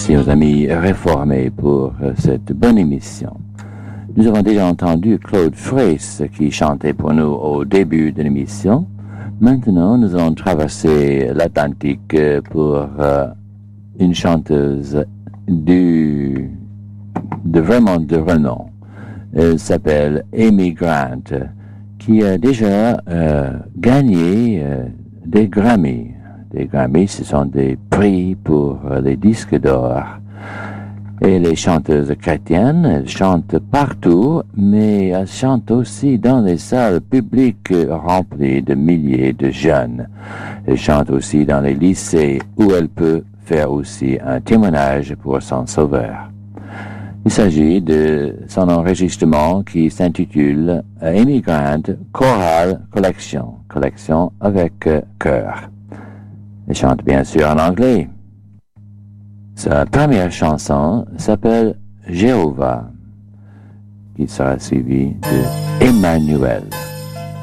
Merci aux amis réformés pour cette bonne émission. Nous avons déjà entendu Claude Fraisse qui chantait pour nous au début de l'émission. Maintenant, nous allons traverser l'Atlantique pour une chanteuse vraiment de renom. Elle s'appelle Amy Grant, qui a déjà gagné des Grammy. Les Grammy, ce sont des prix pour les disques d'or. Et les chanteuses chrétiennes, elles chantent partout, mais elles chantent aussi dans les salles publiques remplies de milliers de jeunes. Elles chantent aussi dans les lycées où elle peut faire aussi un témoignage pour son sauveur. Il s'agit de son enregistrement qui s'intitule Amy Grant Choral Collection, collection avec chœur. Elle chante bien sûr en anglais. Sa première chanson s'appelle Jéhovah, qui sera suivie de Emmanuel.